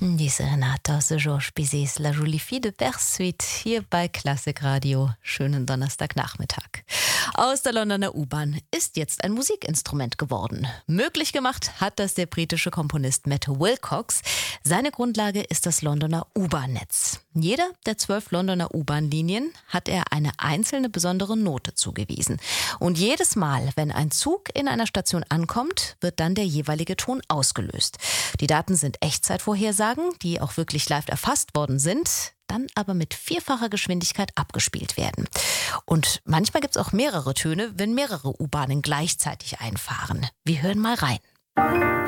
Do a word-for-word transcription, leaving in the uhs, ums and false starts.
Die Serenata aus Georges Bizets La Jolie Fille de Persuit hier bei Klassik Radio. Schönen Donnerstagnachmittag. Aus der Londoner U-Bahn ist jetzt ein Musikinstrument geworden. Möglich gemacht hat das der britische Komponist Matt Wilcox. Seine Grundlage ist das Londoner U-Bahn-Netz. Jeder der zwölf Londoner U-Bahn-Linien hat er eine einzelne besondere Note zugewiesen. Und jedes Mal, wenn ein Zug in einer Station ankommt, wird dann der jeweilige Ton ausgelöst. Die Daten sind Echtzeitvorhersagen, die auch wirklich live erfasst worden sind, dann aber mit vierfacher Geschwindigkeit abgespielt werden. Und manchmal gibt es auch mehrere Töne, wenn mehrere U-Bahnen gleichzeitig einfahren. Wir hören mal rein.